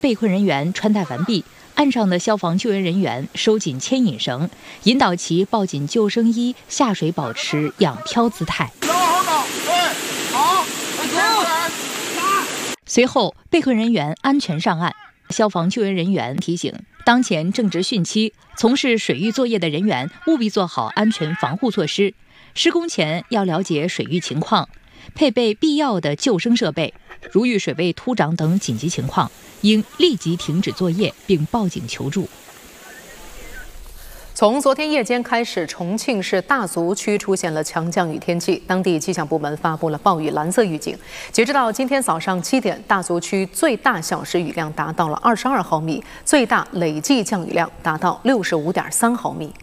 被困人员穿戴完毕，岸上的消防救援人员收紧牵引绳，引导其抱紧救生衣下水，保持仰漂姿态。随后，被困人员安全上岸。消防救援人员提醒，当前正值汛期，从事水域作业的人员务必做好安全防护措施。施工前要了解水域情况，配备必要的救生设备。如遇水位突涨等紧急情况，应立即停止作业并报警求助。 从昨天夜间开始，重庆市大足区出现了强降雨天气，当地气象部门发布了暴雨蓝色预警。截止到今天早上7点，大足区最大小时雨量达到了22毫米，最大累计降雨量达到65.3毫米。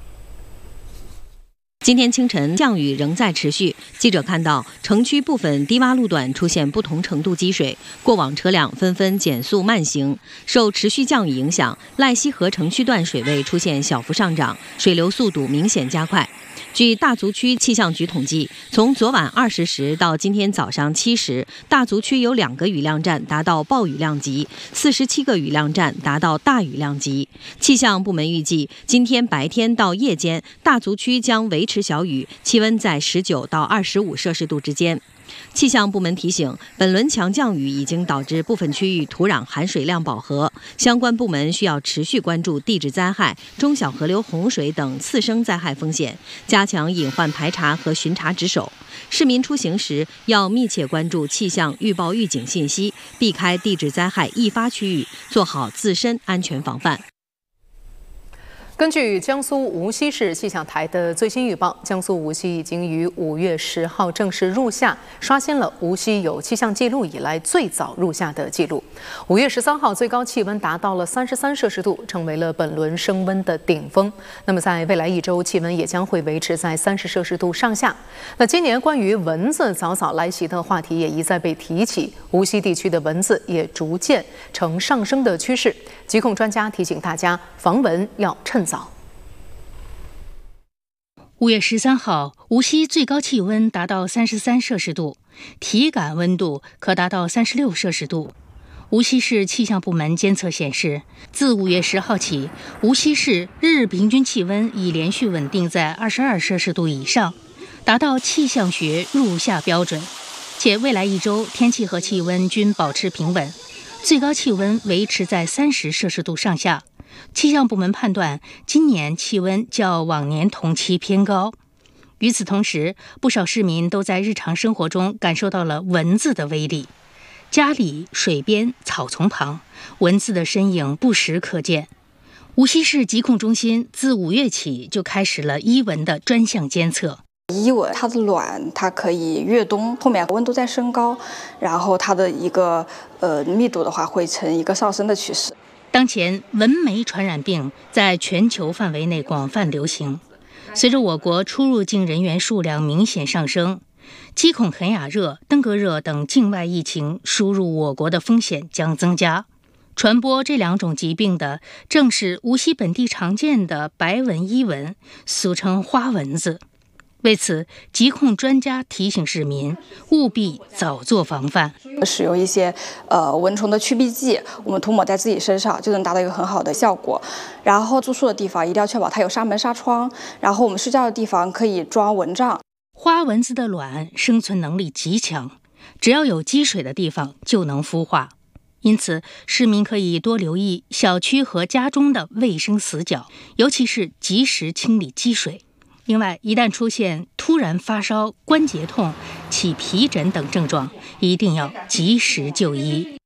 今天清晨降雨仍在持续，记者看到城区部分低洼路段出现不同程度积水，过往车辆纷纷减速慢行。受持续降雨影响，赖溪河城区段水位出现小幅上涨，水流速度明显加快。据大足区气象局统计，从昨晚20时到今天早上7时，大足区有2个雨量站达到暴雨量级，47个雨量站达到大雨量级。气象部门预计，今天白天到夜间，大足区将维持小雨，气温在19到25摄氏度之间。气象部门提醒，本轮强降雨已经导致部分区域土壤含水量饱和，相关部门需要持续关注地质灾害、中小河流洪水等次生灾害风险，加强隐患排查和巡查值守。市民出行时要密切关注气象预报预警信息，避开地质灾害易发区域，做好自身安全防范。 根据江苏无锡市气象台的最新预报，江苏无锡已经于5月10号正式入夏，刷新了无锡有气象记录以来最早入夏的记录。5月13号最高气温达到了33摄氏度，成为了本轮升温的顶峰。那么在未来1周，气温也将会维持在30摄氏度上下。那今年关于蚊子早早来袭的话题也一再被提起，无锡地区的蚊子也逐渐呈上升的趋势。疾控专家提醒大家，防蚊要趁早。 5月13号，无锡最高气温达到33摄氏度，体感温度可达到36摄氏度。无锡市气象部门监测显示，自5月10号起，无锡市日平均气温已连续稳定在22摄氏度以上，达到气象学入夏标准。且未来1周天气和气温均保持平稳，最高气温维持在30摄氏度上下。气象部门判断，今年气温较往年同期偏高。与此同时，不少市民都在日常生活中感受到了蚊子的威力。家里、水边、草丛旁，蚊子的身影不时可见。无锡市疾控中心自5月起就开始了伊蚊的专项监测。 伊蚊它的卵它可以越冬，后面温度在升高，然后它的一个密度的话会呈一个上升的趋势。 当前蚊媒传染病在全球范围内广泛流行，随着我国出入境人员数量明显上升，鸡孔肯雅热、登革热等境外疫情输入我国的风险将增加。传播这2种疾病的正是无锡本地常见的白纹伊蚊，俗称花蚊子。为此，疾控专家提醒市民务必早做防范， 使用一些蚊虫的驱避剂，我们涂抹在自己身上就能达到一个很好的效果。然后住宿的地方一定要确保它有纱门纱窗，然后我们睡觉的地方可以装蚊帐。 花蚊子的卵生存能力极强，只要有积水的地方就能孵化，因此市民可以多留意小区和家中的卫生死角，尤其是及时清理积水。另外，一旦出现突然发烧、关节痛、起皮疹等症状，一定要及时就医。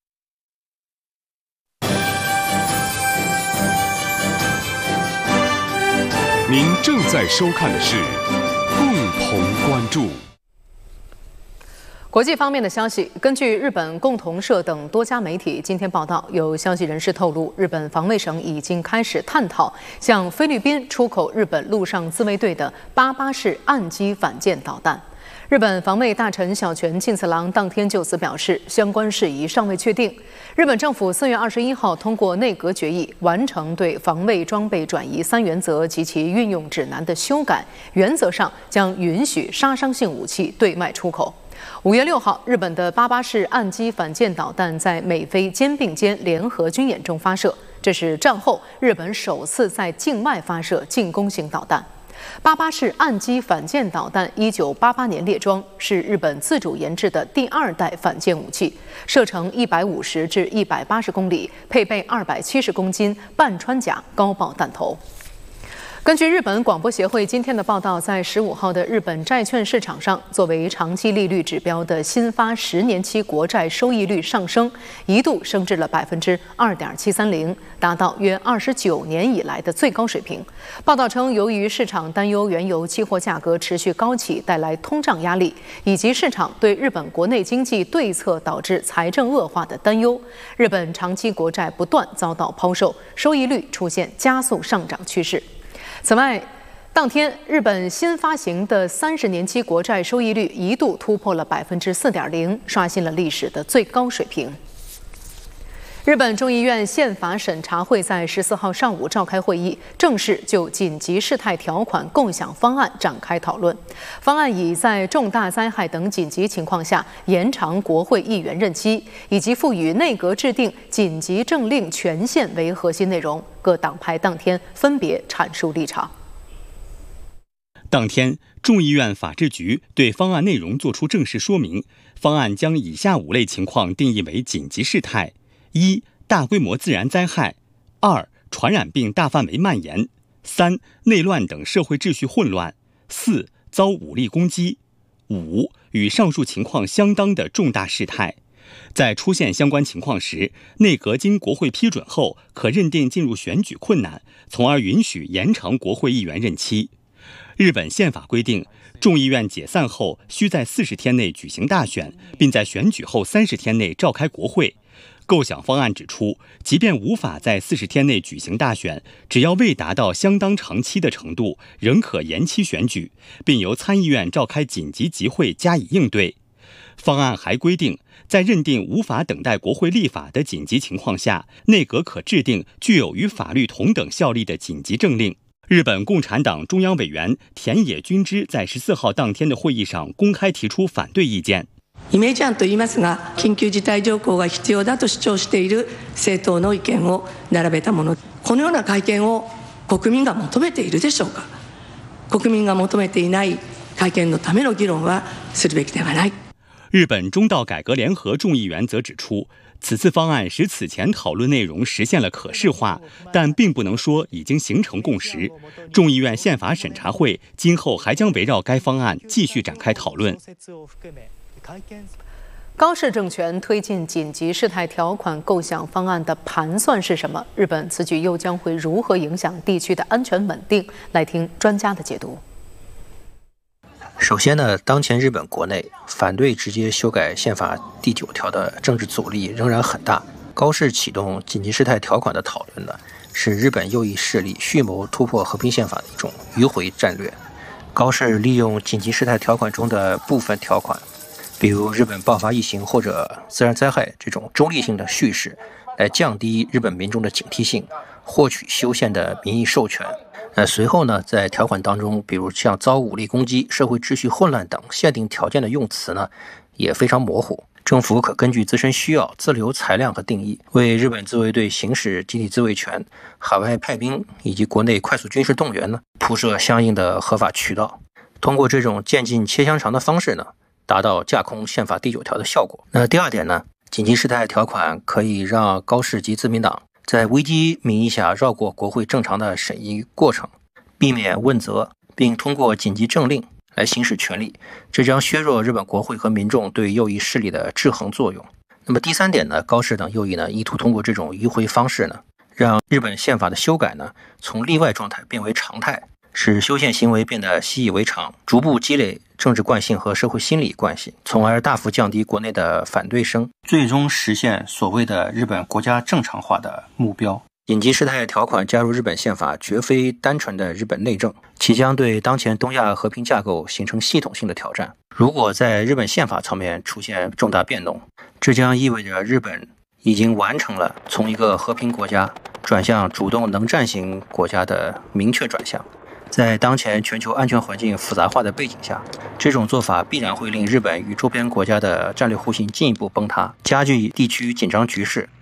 您正在收看的是共同关注。 国际方面的消息，根据日本共同社等多家媒体今天报道，有消息人士透露，日本防卫省已经开始探讨向菲律宾出口日本陆上自卫队的88式岸基反舰导弹。日本防卫大臣小泉进次郎当天就此表示，相关事宜尚未确定。日本政府4月21号通过内阁决议，完成对防卫装备转移3原则及其运用指南的修改，原则上将允许杀伤性武器对外出口。 5月6号，日本的88式岸基反舰导弹在美菲肩并肩联合军演中发射，这是战后日本首次在境外发射进攻型导弹。88式岸基反舰导弹1988年列装，是日本自主研制的第2代反舰武器，射程150至180公里，配备270公斤半穿甲高爆弹头。根据日本广播协会今天的报道，在15号的日本债券市场上，作为长期利率指标的新发10年期国债收益率上升，一度升至了2.730%，达到约29年以来的最高水平。报道称，由于市场担忧原油期货价格持续高企带来通胀压力，以及市场对日本国内经济对策导致财政恶化的担忧，日本长期国债不断遭到抛售，收益率出现加速上涨趋势。此外，当天日本新发行的30年期国债收益率一度突破了4.0%，刷新了历史的最高水平。日本众议院宪法审查会在14号上午召开会议，正式就紧急事态条款共享方案展开讨论。方案以在重大灾害等紧急情况下延长国会议员任期，以及赋予内阁制定紧急政令权限为核心内容。各党派当天分别阐述立场。 当天，众议院法制局对方案内容作出正式说明。方案将以下5类情况定义为紧急事态：1、大规模自然灾害；2、传染病大范围蔓延；3、内乱等社会秩序混乱；4、遭武力攻击；5、与上述情况相当的重大事态。在出现相关情况时，内阁经国会批准后，可认定进入选举困难，从而允许延长国会议员任期。日本宪法规定，众议院解散后需在40天内举行大选，并在选举后30天内召开国会。构想方案指出，即便无法在40天内举行大选，只要未达到相当长期的程度，仍可延期选举，并由参议院召开紧急集会加以应对。方案还规定，在认定无法等待国会立法的紧急情况下，内阁可制定具有与法律同等效力的緊急政令。日本共产党中央委員田野君之在14号当天的会議上公開提出反對意見。 イメージ案といいますが、緊急事態条項が必要だと主張している政党の意見を並べたもの。このような会見を国民が求めているでしょうか。国民が求めていない会見のための議論はするべきではない。 日本中道改革联合众议员则指出，此次方案使此前讨论内容实现了可视化，但并不能说已经形成共识。众议院宪法审查会今后还将围绕该方案继续展开讨论。 高市政权推进紧急事态条款构想方案的盘算是什么？日本此举又将会如何影响地区的安全稳定？来听专家的解读。 首先呢，当前日本国内反对直接修改宪法第9条的政治阻力仍然很大。高市启动紧急事态条款的讨论呢，是日本右翼势力蓄谋突破和平宪法的一种迂回战略。高市利用紧急事态条款中的部分条款，比如日本爆发疫情或者自然灾害这种中立性的叙事，来降低日本民众的警惕性，获取修宪的民意授权。随后呢，在条款当中，比如像遭武力攻击、社会秩序混乱等限定条件的用词呢，也非常模糊。政府可根据自身需要自留裁量和定义，为日本自卫队行使集体自卫权、海外派兵以及国内快速军事动员呢，铺设相应的合法渠道。通过这种渐进切香肠的方式呢，达到架空宪法第9条的效果。那第二点呢，紧急事态条款可以让高市及自民党在危机名义下绕过国会正常的审议过程，避免问责，并通过紧急政令来行使权力，这将削弱日本国会和民众对右翼势力的制衡作用。那么第三点呢，高市等右翼呢，意图通过这种迂回方式呢，让日本宪法的修改呢，从例外状态变为常态，使修宪行为变得习以为常，逐步积累政治惯性和社会心理惯性，从而大幅降低国内的反对声，最终实现所谓的日本国家正常化的目标。紧急事态条款加入日本宪法绝非单纯的日本内政，其将对当前东亚和平架构形成系统性的挑战。如果在日本宪法层面出现重大变动，这将意味着日本已经完成了从一个和平国家转向主动能战型国家的明确转向。 在当前全球安全环境复杂化的背景下，这种做法必然会令日本与周边国家的战略互信进一步崩塌，加剧地区紧张局势。